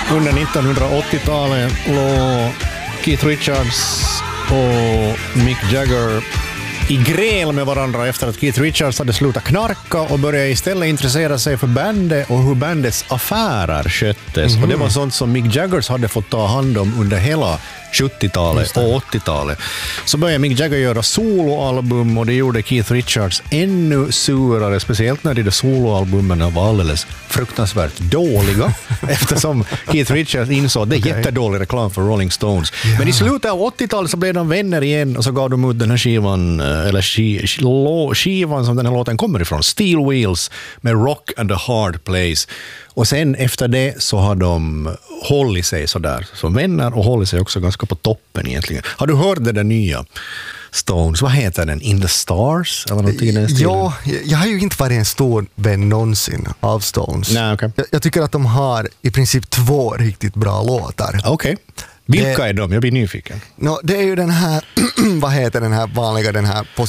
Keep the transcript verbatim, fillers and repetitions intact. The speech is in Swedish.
Under nittonhundraåttiotalet låg Keith Richards och Mick Jagger i gräl med varandra efter att Keith Richards hade slutat knarka och började istället intressera sig för bandet och hur bandets affärer sköttes. Mm. Och det var sånt som Mick Jagger hade fått ta hand om under hela sjuttiotalet och åttiotalet. Så började Mick Jagger göra soloalbum och det gjorde Keith Richards ännu surare, speciellt när de där soloalbumen var alldeles fruktansvärt dåliga eftersom Keith Richards insåg att det är okay. jättedålig reklam för Rolling Stones. Ja. Men i slutet av åttiotalet så blev de vänner igen och så gav de ut den här skivan eller skivan som den här låten kommer ifrån, Steel Wheels med Rock and the Hard Place. Och sen efter det så har de hållit sig sådär som vänner och hållit sig också ganska på toppen egentligen. Har du hört det där nya Stones? Vad heter den? In the Stars? Eller någonting i den stilen? Ja, jag har ju inte varit en stor vän någonsin av Stones. Nej, okay. jag, jag tycker att de har i princip två riktigt bra låtar. Okej. Okay. Vilka det, är de? Jag blir nyfiken. No, det är ju den här, vad heter den här vanliga, den här på